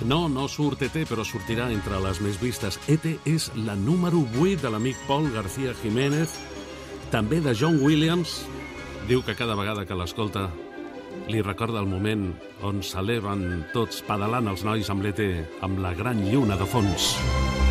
No surt ET, però sortirà entre les més vistes. ET és la número 8 de l'amic Paul García Jiménez, també de John Williams. Diu que cada vegada que l'escolta li recorda el moment on s'eleven tots pedalant els nois amb l'ET, amb la gran lluna de fons.